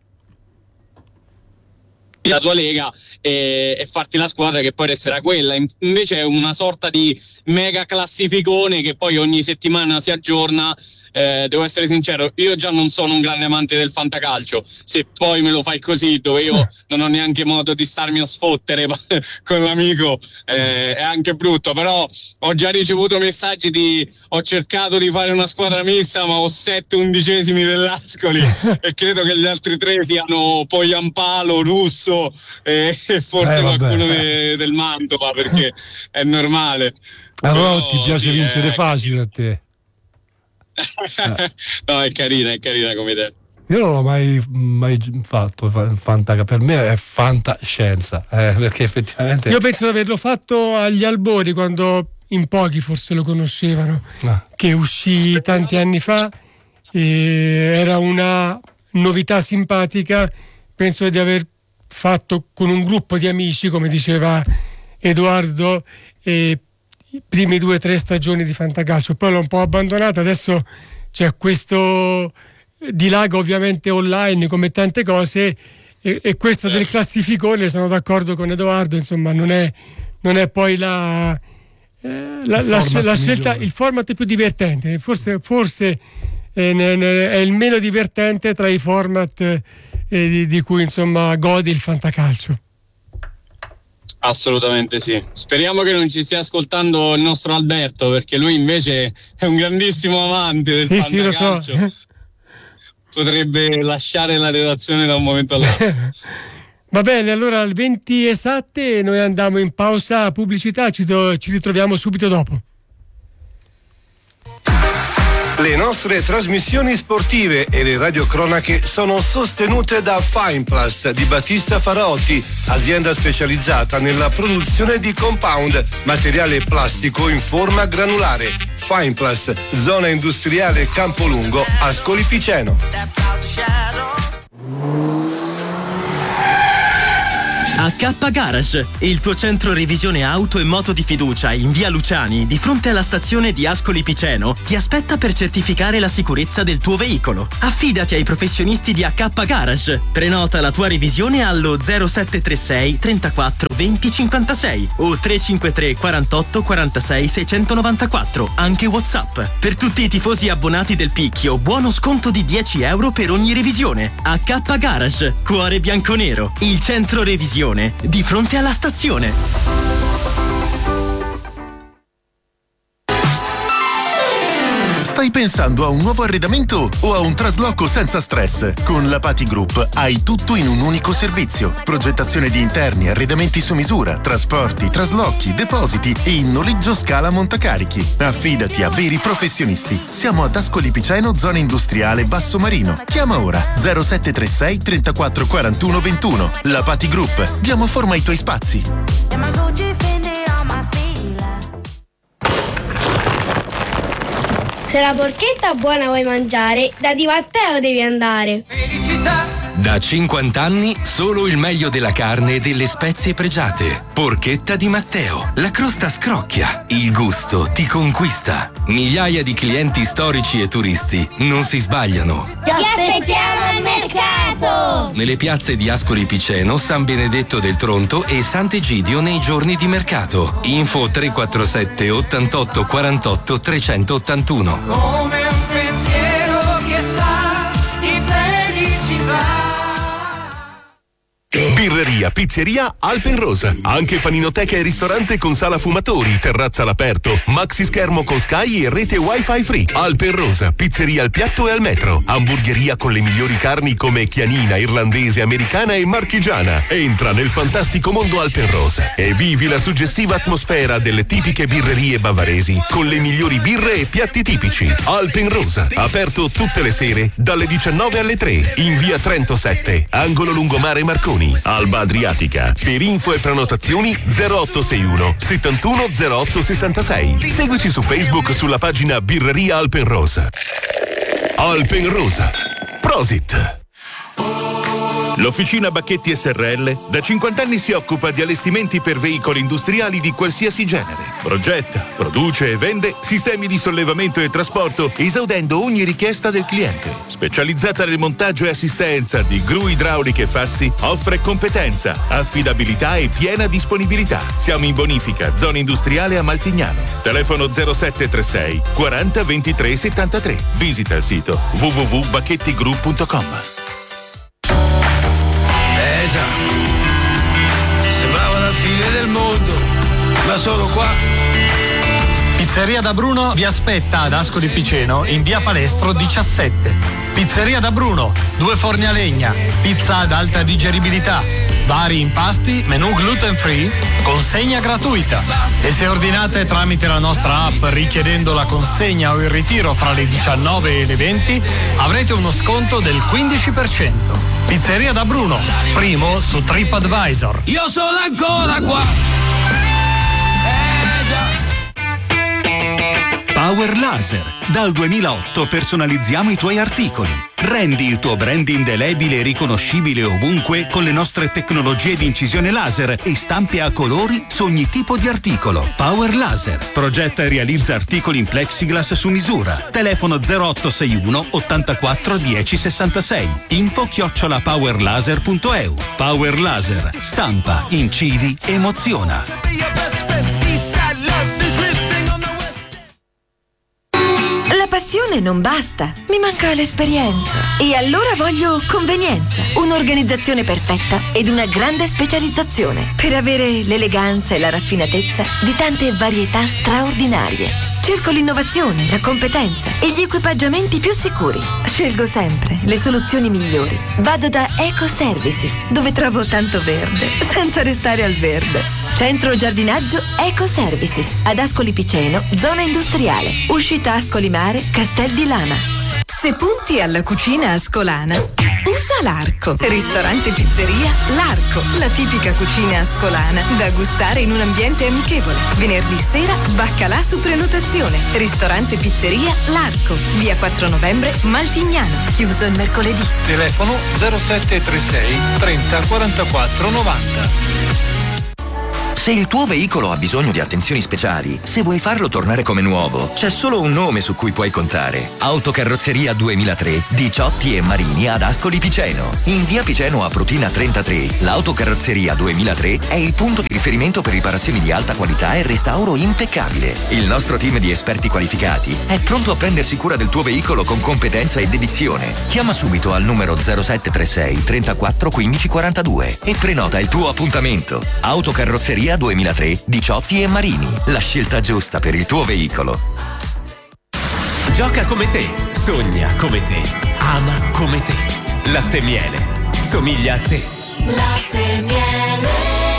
la tua lega e, e farti la squadra che poi resterà quella. Invece è una sorta di mega classificone che poi ogni settimana si aggiorna. Eh, devo essere sincero, io già non sono un grande amante del fantacalcio, se poi me lo fai così dove io non ho neanche modo di starmi a sfottere con l'amico, eh, è anche brutto. Però ho già ricevuto messaggi di ho cercato di fare una squadra mista ma ho sette undicesimi dell'Ascoli e credo che gli altri tre siano Pogliampalo, Russo e, e forse Eh, vabbè. qualcuno de, del Mantova, perché è normale. Allora Però, ti piace sì, vincere è- facile a te? No, è carina, è carina come idea. Io non l'ho mai, mai fatto fa- fantaca, per me è fantascienza, eh, perché effettivamente Io penso di averlo fatto agli albori, quando in pochi forse lo conoscevano, Ah. che uscì tanti anni fa, e era una novità simpatica. Penso di aver fatto con un gruppo di amici, come diceva Edoardo, e i primi due o tre stagioni di fantacalcio, poi l'ho un po' abbandonato. Adesso c'è questo dilago ovviamente online come tante cose, e, e questa del classificone, sono d'accordo con Edoardo, insomma non è, non è poi la, eh, la, Il la, format la scelta, migliore. il format più divertente, forse, forse eh, ne- ne- è il meno divertente tra i format eh, di, di cui insomma gode il fantacalcio. Assolutamente sì. Speriamo che non ci stia ascoltando il nostro Alberto, perché lui invece è un grandissimo amante del Sì, sì, lo so. fantacalcio. Potrebbe lasciare la redazione da un momento all'altro. Va bene, allora alle venti esatte noi andiamo in pausa pubblicità, ci, do- ci ritroviamo subito dopo. Le nostre trasmissioni sportive e le radiocronache sono sostenute da Fineplast di Battista Faraotti, azienda specializzata nella produzione di compound, materiale plastico in forma granulare. Fineplast, zona industriale Campolungo, Ascoli Piceno. A K Garage, il tuo centro revisione auto e moto di fiducia in via Luciani, di fronte alla stazione di Ascoli Piceno, ti aspetta per certificare la sicurezza del tuo veicolo. Affidati ai professionisti di A K Garage. Prenota la tua revisione allo zero sette tre sei trentaquattro venti cinquantasei o tre cinque tre quarantotto quarantasei seicentonovantaquattro, anche WhatsApp. Per tutti i tifosi abbonati del Picchio, buono sconto di dieci euro per ogni revisione. A K Garage, cuore bianconero, il centro revisione di fronte alla stazione. Stai pensando a un nuovo arredamento o a un trasloco senza stress? Con la Pati Group hai tutto in un unico servizio. Progettazione di interni, arredamenti su misura, trasporti, traslochi, depositi e in noleggio scala montacarichi. Affidati a veri professionisti. Siamo ad Ascoli Piceno, zona industriale Basso Marino. Chiama ora zero sette tre sei trentaquattro quarantuno ventuno. La Pati Group. Diamo forma ai tuoi spazi. Se la porchetta buona vuoi mangiare, da Di Matteo devi andare. Felicità! Da cinquanta anni solo il meglio della carne e delle spezie pregiate. Porchetta Di Matteo. La crosta scrocchia, il gusto ti conquista. Migliaia di clienti storici e turisti non si sbagliano. Ti aspettiamo al mercato! Nelle piazze di Ascoli Piceno, San Benedetto del Tronto e Sant'Egidio nei giorni di mercato. Info tre quattro sette ottantotto quarantotto trecentottantuno. Come un pensiero che sa di felicità. Birreria, pizzeria Alpenrosa. Anche paninoteca e ristorante con sala fumatori, terrazza all'aperto, maxi schermo con Sky e rete wifi free. Alpenrosa, pizzeria al piatto e al metro. Hamburgeria con le migliori carni come chianina, irlandese, americana e marchigiana. Entra nel fantastico mondo Alpenrosa e vivi la suggestiva atmosfera delle tipiche birrerie bavaresi con le migliori birre e piatti tipici. Alpenrosa, aperto tutte le sere dalle diciannove alle tre in via Trento sette, angolo lungomare Marconi. Alba Adriatica. Per info e prenotazioni zero otto sei uno settantuno zero otto sessantasei. Seguici su Facebook sulla pagina Birreria Alpenrosa. Alpenrosa. Prosit. L'Officina Bacchetti S R L da cinquanta anni si occupa di allestimenti per veicoli industriali di qualsiasi genere. Progetta, produce e vende sistemi di sollevamento e trasporto, esaudendo ogni richiesta del cliente. Specializzata nel montaggio e assistenza di gru idrauliche e fassi, offre competenza, affidabilità e piena disponibilità. Siamo in bonifica, zona industriale a Maltignano. Telefono zero sette tre sei quaranta ventitré settantatré. Visita il sito w w w punto bacchettigroup punto com. Eh già, sembrava la fine del mondo, ma sono qua. Pizzeria da Bruno vi aspetta ad Ascoli Piceno in via Palestro diciassette. Pizzeria da Bruno, due forni a legna, pizza ad alta digeribilità, vari impasti, menù gluten free, consegna gratuita. E se ordinate tramite la nostra app richiedendo la consegna o il ritiro fra le diciannove e le venti, avrete uno sconto del quindici per cento. Pizzeria da Bruno, primo su TripAdvisor. Io sono ancora qua. Power Laser. Dal duemilaotto personalizziamo i tuoi articoli. Rendi il tuo brand indelebile e riconoscibile ovunque con le nostre tecnologie di incisione laser e stampe a colori su ogni tipo di articolo. Power Laser. Progetta e realizza articoli in plexiglass su misura. Telefono zero otto sei uno ottantaquattro dieci sessantasei. Info chiocciola powerlaser punto e u. Power Laser. Stampa, incidi, emoziona. La passione non basta, mi manca l'esperienza. E allora voglio convenienza, un'organizzazione perfetta ed una grande specializzazione per avere l'eleganza e la raffinatezza di tante varietà straordinarie. Cerco l'innovazione, la competenza e gli equipaggiamenti più sicuri. Scelgo sempre le soluzioni migliori. Vado da Eco Services, dove trovo tanto verde, senza restare al verde. Centro giardinaggio Eco Services, ad Ascoli Piceno, zona industriale. Uscita Ascoli Mare, Castel di Lana. Se punti alla cucina ascolana, usa l'Arco. Ristorante Pizzeria L'Arco, la tipica cucina ascolana da gustare in un ambiente amichevole. Venerdì sera, baccalà su prenotazione. Ristorante Pizzeria L'Arco, via quattro novembre, Maltignano. Chiuso il mercoledì. Telefono zero sette tre sei trenta quarantaquattro novanta. Se il tuo veicolo ha bisogno di attenzioni speciali, se vuoi farlo tornare come nuovo, c'è solo un nome su cui puoi contare. Autocarrozzeria duemilatré, Diciotti e Marini ad Ascoli Piceno. In via Piceno a Prutina trentatré, l'Autocarrozzeria duemilatré è il punto di riferimento per riparazioni di alta qualità e restauro impeccabile. Il nostro team di esperti qualificati è pronto a prendersi cura del tuo veicolo con competenza e dedizione. Chiama subito al numero zero sette tre sei trentaquattro quindici quarantadue e prenota il tuo appuntamento. Autocarrozzeria duemilatré, Diciotti e Marini, la scelta giusta per il tuo veicolo. Gioca come te, sogna come te, ama come te. Latte Miele, somiglia a te. Latte Miele.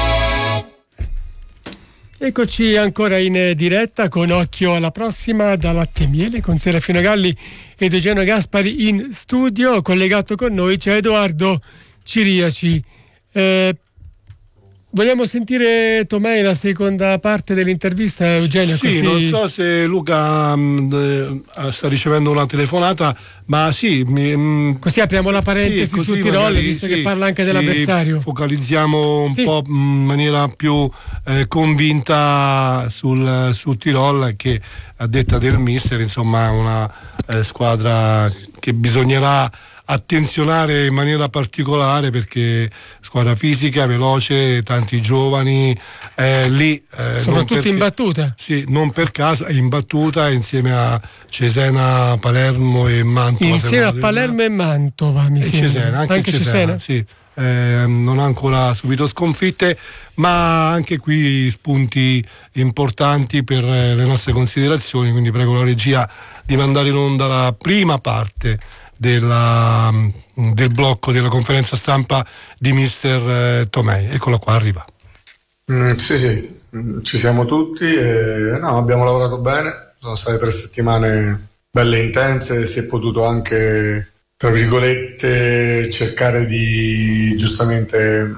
Eccoci ancora in diretta con Occhio alla prossima da Latte Miele con Serafino Galli ed Eugenio Gaspari in studio. Collegato con noi c'è Edoardo Ciriaci. Eh, Vogliamo sentire Tomei la seconda parte dell'intervista, Eugenio? Sì, così... non so se Luca mh, sta ricevendo una telefonata, ma sì. Mh, così apriamo la parentesi sì, sul Tirol, visto sì, che parla anche dell'avversario. Focalizziamo un sì. po' in maniera più eh, convinta sul, sul Tirol, che a detta del mister, insomma, è una eh, squadra che bisognerà attenzionare in maniera particolare, perché squadra fisica, veloce, tanti giovani, eh, lì eh, soprattutto perché, in battuta. Sì, non per caso è in battuta insieme a Cesena, Palermo e Mantova. Insieme a Palermo e Mantova, mi e sembra. Cesena, anche, anche Cesena, Cesena. sì. Eh, non ha ancora subito sconfitte, ma anche qui spunti importanti per eh, le nostre considerazioni, quindi prego la regia di mandare in onda la prima parte Della, del blocco della conferenza stampa di mister eh, Tomei. Eccolo qua, arriva. Mm, sì, sì, mm, ci siamo tutti e no, abbiamo lavorato bene, sono state tre settimane belle intense, si è potuto anche, tra virgolette, cercare di giustamente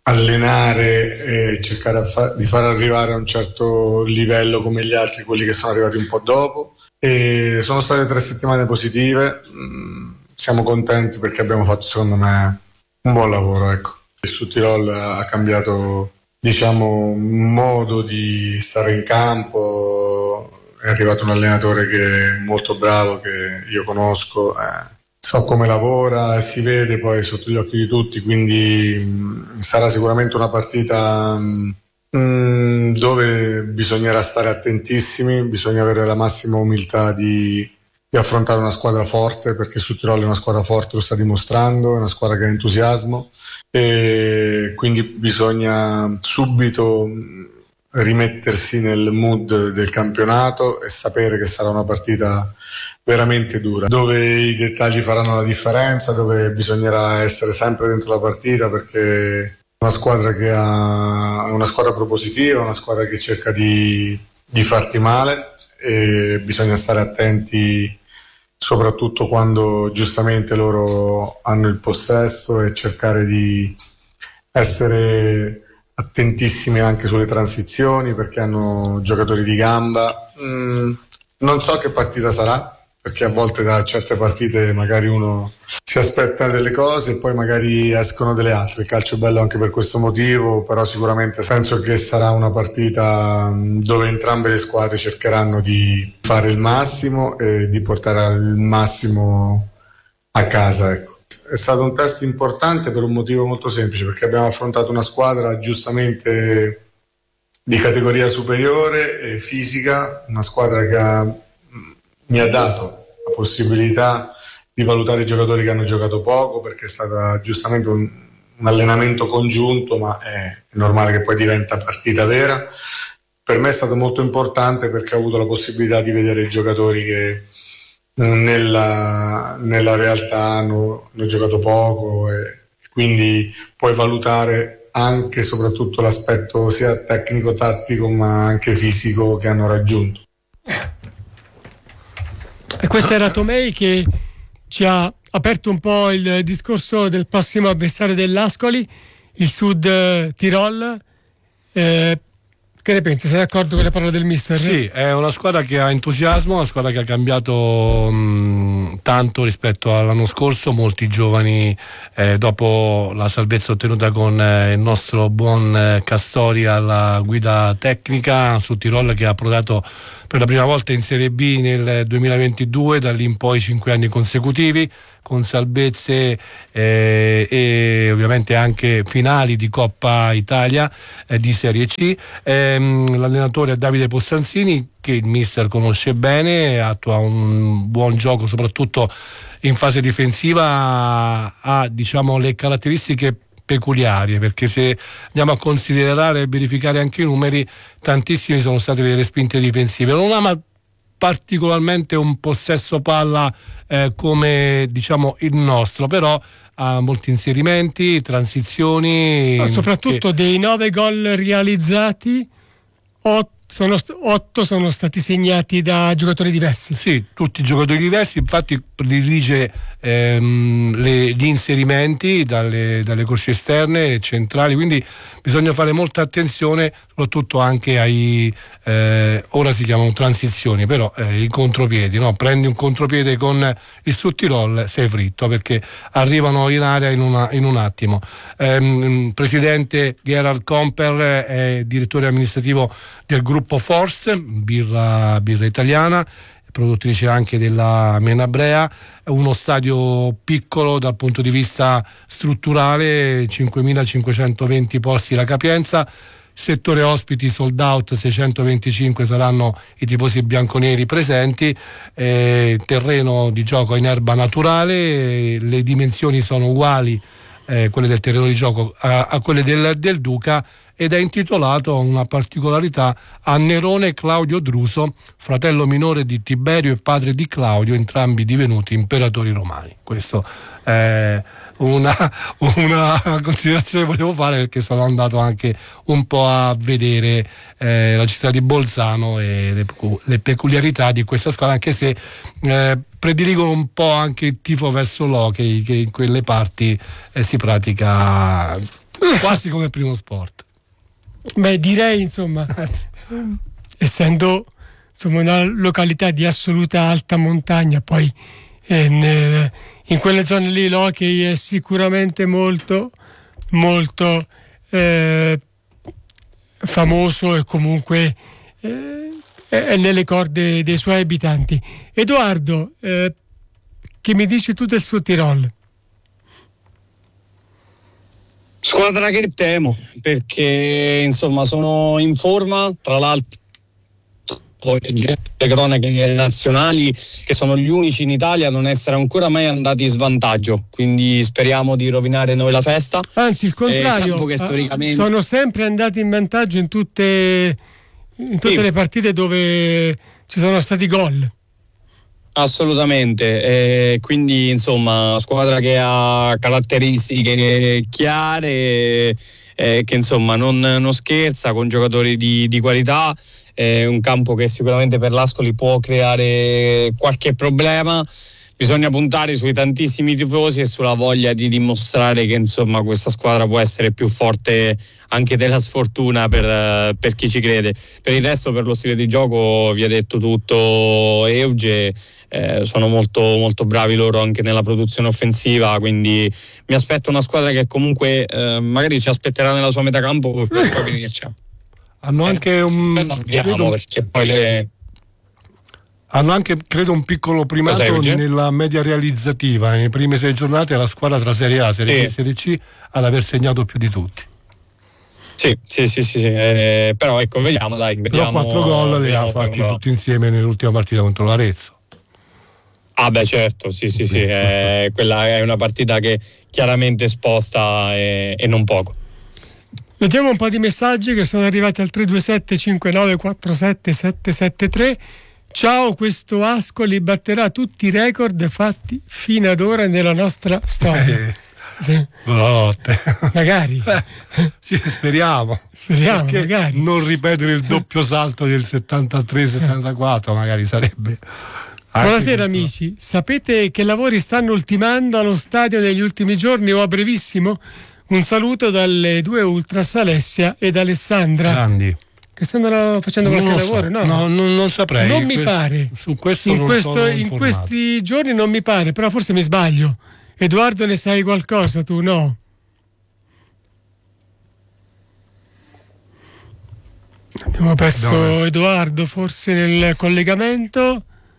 allenare e cercare fa- di far arrivare a un certo livello come gli altri, quelli che sono arrivati un po' dopo. E sono state tre settimane positive, mm, siamo contenti perché abbiamo fatto, secondo me, un buon lavoro, ecco. Il Sud Tirol ha cambiato, diciamo, un modo di stare in campo, è arrivato un allenatore che è molto bravo, che io conosco, eh, so come lavora e si vede poi sotto gli occhi di tutti, quindi mh, sarà sicuramente una partita mh, dove bisognerà stare attentissimi, bisogna avere la massima umiltà di, di affrontare una squadra forte, perché Sud Tirol è una squadra forte, lo sta dimostrando, è una squadra che ha entusiasmo e quindi bisogna subito rimettersi nel mood del campionato e sapere che sarà una partita veramente dura, dove i dettagli faranno la differenza, dove bisognerà essere sempre dentro la partita, perché una squadra che ha una squadra propositiva, una squadra che cerca di, di farti male, e bisogna stare attenti soprattutto quando giustamente loro hanno il possesso e cercare di essere attentissimi anche sulle transizioni, perché hanno giocatori di gamba. Mm, non so che partita sarà, perché a volte da certe partite magari uno si aspetta delle cose e poi magari escono delle altre. Il calcio è bello anche per questo motivo, però sicuramente penso che sarà una partita dove entrambe le squadre cercheranno di fare il massimo e di portare il massimo a casa, ecco. È stato un test importante per un motivo molto semplice, perché abbiamo affrontato una squadra giustamente di categoria superiore e fisica, una squadra che ha mi ha dato la possibilità di valutare i giocatori che hanno giocato poco, perché è stato giustamente un, un allenamento congiunto, ma è, è normale che poi diventa partita vera. Per me è stato molto importante perché ho avuto la possibilità di vedere i giocatori che nella, nella realtà hanno, hanno giocato poco, e quindi puoi valutare anche e soprattutto l'aspetto sia tecnico-tattico ma anche fisico che hanno raggiunto. E questo era Tomei che ci ha aperto un po' il discorso del prossimo avversario dell'Ascoli, il Sud Tirol. Eh, che ne pensi? Sei d'accordo con le parole del mister? Sì, è una squadra che ha entusiasmo, una squadra che ha cambiato mh, tanto rispetto all'anno scorso, molti giovani eh, dopo la salvezza ottenuta con eh, il nostro buon eh, Castori alla guida tecnica, su Tirol che ha approdato per la prima volta in Serie B nel duemilaventidue, da lì in poi cinque anni consecutivi, con salvezze eh, e ovviamente anche finali di Coppa Italia eh, di Serie C. Ehm, l'allenatore è Davide Possanzini, che il mister conosce bene, attua un buon gioco soprattutto in fase difensiva, ha diciamo le caratteristiche peculiari, perché se andiamo a considerare e verificare anche i numeri, tantissimi sono state le respinte difensive. Non ama particolarmente un possesso palla eh, come diciamo il nostro, però ha molti inserimenti, transizioni, ma soprattutto che... dei nove gol realizzati, otto sono, otto sono stati segnati da giocatori diversi. Sì, tutti giocatori diversi, infatti predilige ehm, le, gli inserimenti dalle, dalle corsie esterne, centrali, quindi bisogna fare molta attenzione soprattutto anche ai eh, ora si chiamano transizioni, però eh, i contropiedi, no? Prendi un contropiede con il Sud Tirol, sei fritto, perché arrivano in area in, una, in un attimo. Ehm, presidente Gerhard Komper è direttore amministrativo del gruppo Forst, birra, birra italiana, produttrice anche della Menabrea. Uno stadio piccolo dal punto di vista strutturale, cinquemilacinquecentoventi posti la capienza, settore ospiti sold out, seicentoventicinque saranno i tifosi bianconeri presenti, eh, terreno di gioco in erba naturale, le dimensioni sono uguali, eh, quelle del terreno di gioco a, a quelle del, del Duca, ed è intitolato, una particolarità, a Nerone Claudio Druso, fratello minore di Tiberio e padre di Claudio, entrambi divenuti imperatori romani. Questo è una, una considerazione che volevo fare, perché sono andato anche un po' a vedere eh, la città di Bolzano e le, le peculiarità di questa squadra, anche se eh, prediligono un po' anche il tifo verso l'hockey, che in quelle parti eh, si pratica quasi come primo sport. Beh, direi insomma, essendo insomma una località di assoluta alta montagna, poi eh, nel, in quelle zone lì l'hockey è sicuramente molto molto eh, famoso, e comunque eh, è nelle corde dei suoi abitanti. Edoardo, eh, che mi dici tu del Sud Tirol? Squadra che temo, perché insomma sono in forma, tra l'altro le cronache nazionali che sono gli unici in Italia a non essere ancora mai andati in svantaggio, quindi speriamo di rovinare noi la festa. Anzi, il contrario, che storicamente... sono sempre andati in vantaggio in tutte, in tutte sì. le partite dove ci sono stati gol. Assolutamente, eh, quindi insomma squadra che ha caratteristiche chiare, eh, che insomma non, non scherza, con giocatori di, di qualità, eh, un campo che sicuramente per l'Ascoli può creare qualche problema. Bisogna puntare sui tantissimi tifosi e sulla voglia di dimostrare che insomma questa squadra può essere più forte anche della sfortuna per, per chi ci crede. Per il resto, per lo stile di gioco vi ha detto tutto Euge. Eh, sono molto molto bravi loro anche nella produzione offensiva, quindi mi aspetto una squadra che comunque eh, magari ci aspetterà nella sua metà campo per poi venirci. Hanno anche un Abbiamo, perché poi le... hanno anche credo un piccolo primato nella media realizzativa. Nelle prime sei giornate è la squadra tra Serie A, Serie B e Serie C ad aver segnato più di tutti. Sì, sì, sì, sì, sì. Eh, però ecco, vediamo, dai, vediamo. Però quattro gol li ha fatti tutti insieme nell'ultima partita contro l'Arezzo. Ah beh, certo, sì, sì, sì, eh, quella è una partita che chiaramente è esposta e, e non poco. Leggiamo un po' di messaggi che sono arrivati al tre due sette cinque nove quattro sette sette sette tre. Ciao, questo Ascoli batterà tutti i record fatti fino ad ora nella nostra storia. Sì. Buonanotte. Magari eh, sì, speriamo speriamo magari. Non ripetere il doppio salto del settantatré settantaquattro magari sarebbe Buonasera amici, sapete che lavori stanno ultimando allo stadio negli ultimi giorni o a brevissimo? Un saluto dalle due Ultras, Alessia ed Alessandra. Grandi. Che stanno facendo Non qualche lo so. lavoro? No, No, non- non saprei. Non mi Questo- pare. su questo in, non questo- sono in informato. questi giorni non mi pare, però forse mi sbaglio. Edoardo, ne sai qualcosa tu, no? Abbiamo perso Abbiamo perso. Edoardo forse nel collegamento.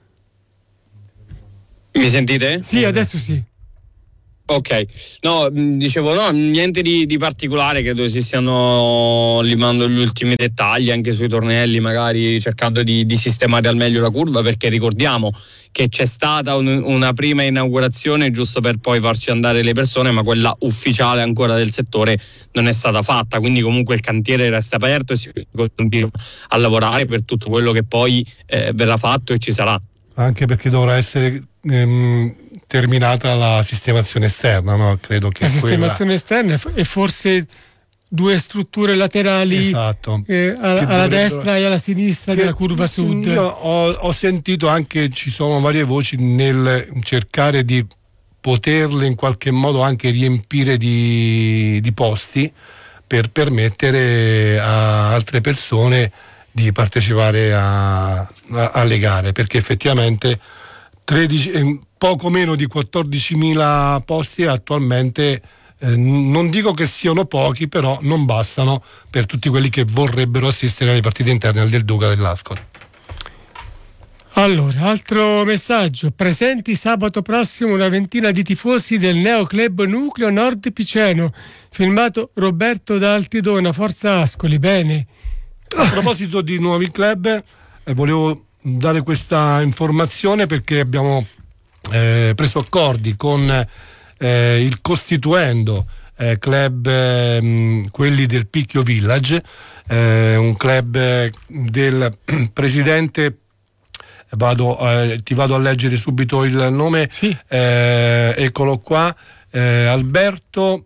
Mi sentite? Sì, adesso sì. Ok, no, mh, dicevo no, niente di, di particolare, credo si stiano limando gli ultimi dettagli anche sui tornelli, magari cercando di, di sistemare al meglio la curva, perché ricordiamo che c'è stata un- una prima inaugurazione giusto per poi farci andare le persone, ma quella ufficiale ancora del settore non è stata fatta, quindi comunque il cantiere resta aperto e si continua a lavorare per tutto quello che poi eh, verrà fatto e ci sarà. Anche perché dovrà essere ehm, terminata la sistemazione esterna, no? Credo che La quella- sistemazione esterna e f- e forse due strutture laterali Esatto. eh, alla, Che alla dovrebbero- destra e alla sinistra che della curva sud. Io ho, ho sentito anche, ci sono varie voci nel cercare di poterle in qualche modo anche riempire di, di posti per permettere a altre persone di partecipare a- a- alle gare, perché effettivamente tredici, eh, poco meno di quattordicimila posti attualmente, eh, non dico che siano pochi, però non bastano per tutti quelli che vorrebbero assistere alle partite interne del Duca dell'Ascoli. Allora, altro messaggio. Presenti sabato prossimo una ventina di tifosi del Neo Club Nucleo Nord Piceno. Firmato Roberto da Altidona, Forza Ascoli. Bene. A proposito di nuovi club, eh, volevo dare questa informazione perché abbiamo eh, preso accordi con eh, il costituendo eh, club, ehm, quelli del Picchio Village, eh, un club eh, del presidente. Vado, eh, ti vado a leggere subito il nome. Eh, eccolo qua, eh, Alberto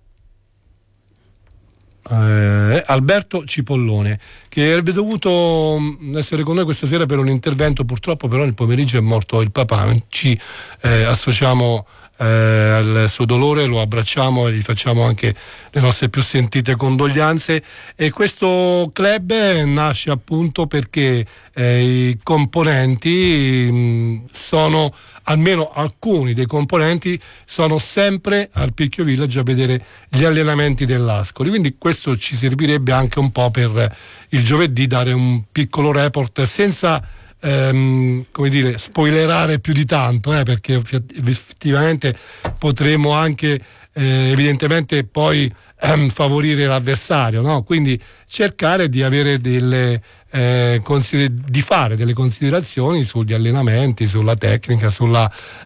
eh, Alberto Cipollone, che avrebbe dovuto mh, essere con noi questa sera per un intervento, purtroppo però nel pomeriggio è morto il papà. Ci eh, associamo eh, al suo dolore, lo abbracciamo e gli facciamo anche le nostre più sentite condoglianze. E questo club nasce appunto perché eh, i componenti mh, sono, almeno alcuni dei componenti sono sempre al Picchio Village a vedere gli allenamenti dell'Ascoli, quindi questo ci servirebbe anche un po' per il giovedì dare un piccolo report senza ehm, come dire, spoilerare più di tanto, eh, perché effettivamente potremo anche eh, evidentemente poi ehm, favorire l'avversario, no? Quindi cercare di avere delle eh, consider- di fare delle considerazioni sugli allenamenti, sulla tecnica, sulla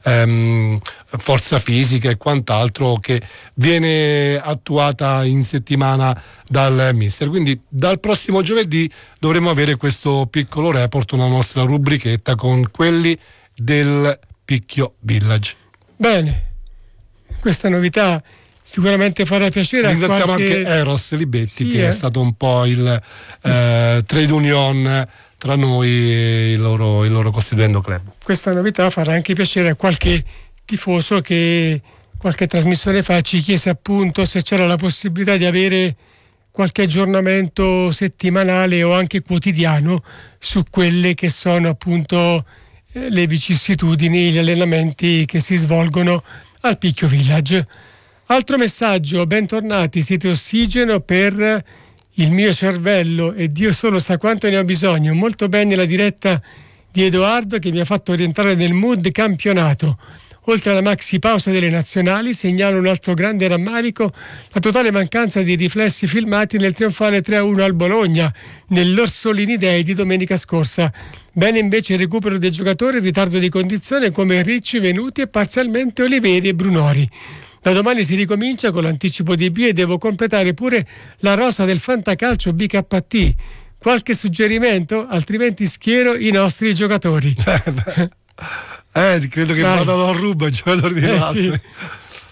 ehm, forza fisica e quant'altro che viene attuata in settimana dal mister. Quindi dal prossimo giovedì dovremo avere questo piccolo report, una nostra rubrichetta con quelli del Picchio Village. Bene, questa novità sicuramente farà piacere. Ringraziamo a qualche... anche Eros Libetti, Sì, che eh. è stato un po' il eh, trade union tra noi e il loro, il loro costituendo club. Questa novità farà anche piacere a qualche tifoso che qualche trasmissione fa ci chiese appunto se c'era la possibilità di avere qualche aggiornamento settimanale o anche quotidiano su quelle che sono appunto eh, le vicissitudini, gli allenamenti che si svolgono al Picchio Village. Altro messaggio: bentornati, siete ossigeno per il mio cervello e Dio solo sa quanto ne ho bisogno. Molto bene la diretta di Edoardo che mi ha fatto rientrare nel mood campionato. Oltre alla maxi pausa delle nazionali, segnalo un altro grande rammarico: la totale mancanza di riflessi filmati nel trionfale tre a uno al Bologna, nell'Orsolini Day di domenica scorsa. Bene invece il recupero dei giocatori, il ritardo di condizione come Ricci, Venuti e parzialmente Oliveri e Brunori. Da domani si ricomincia con l'anticipo di B e devo completare pure la rosa del Fantacalcio B K T. Qualche suggerimento? Altrimenti schiero i nostri giocatori. Eh, credo che Dai. vadano a ruba i giocatori di Eh, Lascoli. sì.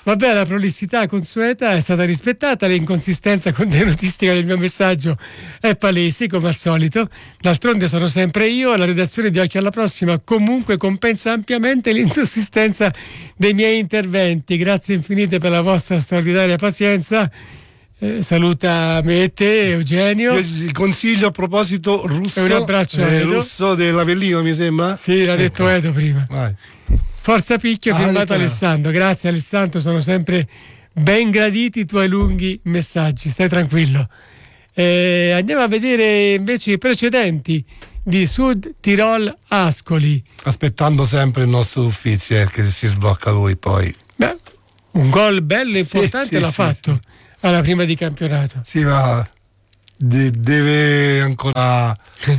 Vabbè, la prolissità consueta è stata rispettata, l'inconsistenza contenutistica del mio messaggio è palese, come al solito. D'altronde sono sempre io, la redazione di Occhio alla Prossima comunque compensa ampiamente l'insussistenza dei miei interventi. Grazie infinite per la vostra straordinaria pazienza. Eh, saluta me e te, Eugenio. Io gli consiglio a proposito Russo, e un abbraccio a eh, Edo. Russo dell'Avellino, mi sembra? Sì, l'ha detto ecco. Edo prima. Vai. Forza Picchio, Ah, firmato detto Alessandro. Grazie Alessandro, sono sempre ben graditi i tuoi lunghi messaggi, stai tranquillo. Eh, andiamo a vedere invece i precedenti di Sud Tirol Ascoli. Aspettando sempre il nostro Uffizi, eh, che si sblocca lui poi. Beh, un gol bello e importante sì, l'ha sì, fatto sì. alla prima di campionato. Sì, ma de- deve ancora...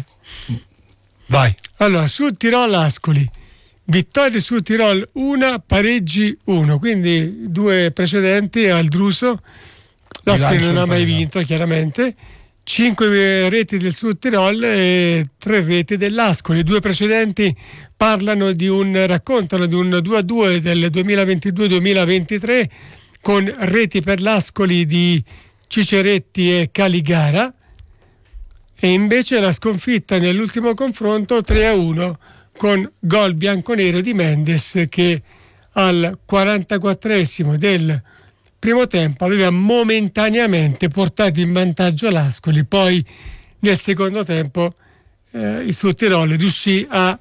Vai. Allora, Sud Tirol Ascoli. Vittorie su Tirol una, pareggi uno, quindi due precedenti al Druso. L'Ascoli non ha mai vinto, chiaramente. Cinque reti del Sud Tirol e tre reti dell'Ascoli. Due precedenti parlano di un raccontano di un due a due del duemilaventidue duemilaventitré con reti per l'Ascoli di Ciceretti e Caligara, e invece la sconfitta nell'ultimo confronto tre a uno con gol bianconero di Mendes, che al quarantaquattresimo del primo tempo aveva momentaneamente portato in vantaggio l'Ascoli. Poi nel secondo tempo eh, il Sud Tirol riuscì a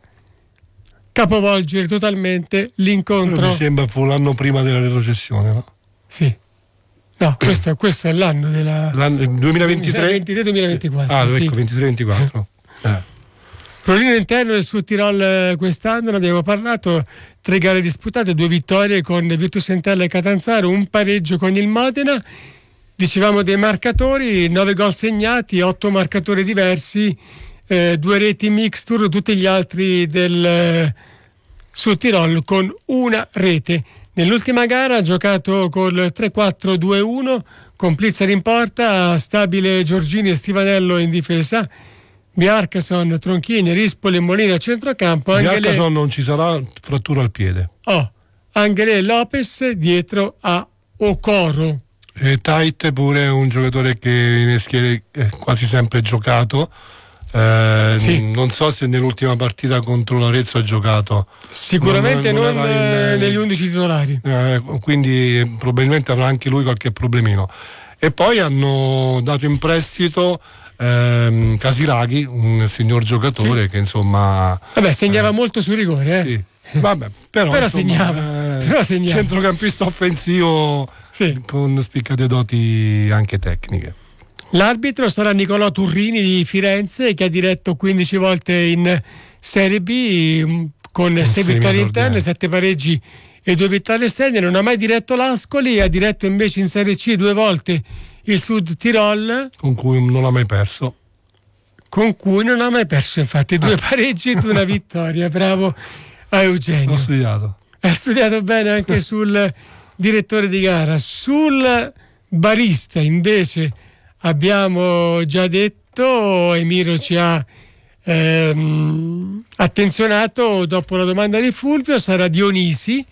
capovolgere totalmente l'incontro. Però mi sembra fu l'anno prima della retrocessione, no? Sì. No, questo, questo è l'anno della L'anno duemilaventitré duemilaventitré duemilaventiquattro. Ah, sì. ecco, ventitré ventiquattro. Eh. Prolino interno del Sud Tirol quest'anno, ne abbiamo parlato, tre gare disputate, due vittorie con Virtus Entella e Catanzaro, un pareggio con il Modena. Dicevamo dei marcatori, nove gol segnati, otto marcatori diversi, eh, due reti mixture, tutti gli altri del eh, Sud Tirol con una rete. Nell'ultima gara ha giocato col tre quattro due uno, con Plizzer in porta, Stabile, Giorgini e Stivanello in difesa, Biarcason, Tronchini, Rispoli e Molina a centrocampo. Biarcason non ci sarà, frattura al piede. Oh, Angele Lopez dietro a Ocoro. E Tait pure è un giocatore che in schiere è quasi sempre giocato. Eh, Sì. Non so se nell'ultima partita contro l'Arezzo ha giocato. Sicuramente non, non non era in- negli undici titolari. Eh, quindi probabilmente avrà anche lui qualche problemino. E poi hanno dato in prestito ehm, Casiraghi, un signor giocatore Sì. che insomma Vabbè, segnava molto sul rigore, eh. sì. Vabbè, però, Però insomma, segnava, eh, però segnava. centrocampista offensivo con spiccate doti anche tecniche. L'arbitro sarà Nicolò Turrini di Firenze, che ha diretto quindici volte in Serie B mh, con sei sei vittorie esordienti. interne, sette pareggi e due vittorie esterne. Non ha mai diretto l'Ascoli, ha diretto invece in Serie C due volte il Sud Tirol, Con cui non ha mai perso. con cui non ha mai perso, infatti, due pareggi ed una vittoria. Bravo a Eugenio. Ho studiato. Hai studiato bene anche sul direttore di gara. Sul barista invece abbiamo già detto, Emiro ci ha ehm, attenzionato dopo la domanda di Fulvio, sarà Dionisi,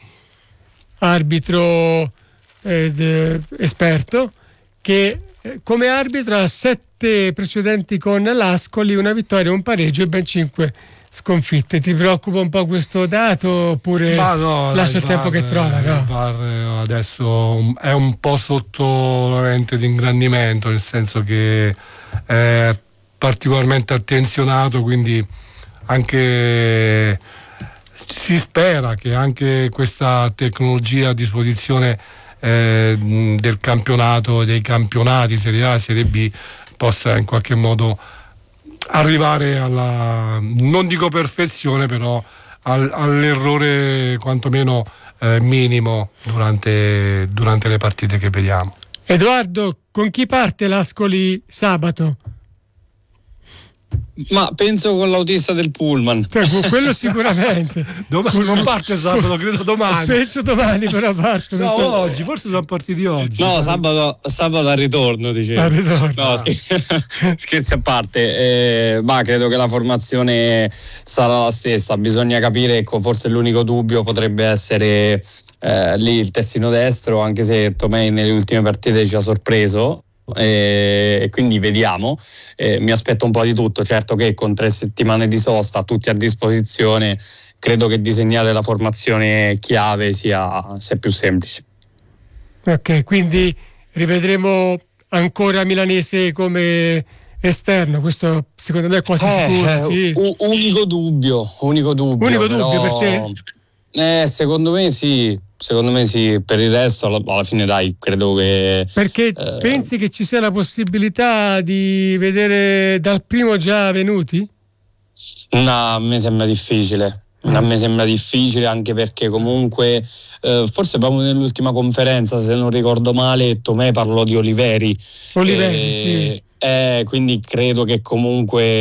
arbitro ed, esperto, che eh, come arbitro ha sette precedenti con l'Ascoli, una vittoria, un pareggio e ben cinque sconfitte. Ti preoccupa un po' questo dato oppure Ma no, lascia dai, il tempo V A R, che trova? No? il V A R adesso è un po' sotto la lente di ingrandimento, nel senso che è particolarmente attenzionato, quindi anche si spera che anche questa tecnologia a disposizione eh, del campionato, dei campionati Serie A, Serie B, possa in qualche modo arrivare alla, non dico perfezione, però al, all'errore quantomeno eh, minimo durante, durante le partite che vediamo. Edoardo, con chi parte l'Ascoli sabato? Ma penso con l'autista del pullman. Cioè, quello sicuramente. Domani non parte sabato, credo domani. Penso domani però parte. No, so. oggi, forse sono partiti oggi. No, sabato, sabato al ritorno, dicevo. Al ritorno. No, scherzi, scherzi a parte. Eh, ma credo che la formazione sarà la stessa. Bisogna capire, ecco, forse l'unico dubbio potrebbe essere eh, lì il terzino destro, anche se Tomei nelle ultime partite ci ha sorpreso. E quindi vediamo, eh, mi aspetto un po' di tutto. Certo che con tre settimane di sosta tutti a disposizione, credo che disegnare la formazione chiave sia, sia più semplice. Ok, quindi rivedremo ancora Milanese come esterno, questo secondo me è quasi eh, sicuro. Eh, sì. un, unico dubbio, unico dubbio. Unico però, dubbio per te? Eh, secondo me sì. Secondo me sì, per il resto alla, alla fine dai, credo che... Perché eh, pensi che ci sia la possibilità di vedere dal primo già venuti? No, a me sembra difficile, mm. a me sembra difficile anche perché comunque, eh, forse proprio nell'ultima conferenza, se non ricordo male, Tomei parlò di Oliveri. Oliveri, eh, sì. Eh, quindi credo che comunque